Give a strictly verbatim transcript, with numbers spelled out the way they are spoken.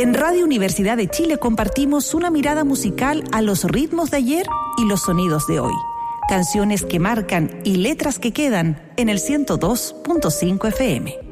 En Radio Universidad de Chile compartimos una mirada musical a los ritmos de ayer y los sonidos de hoy. Canciones que marcan y letras que quedan en el ciento dos punto cinco F M.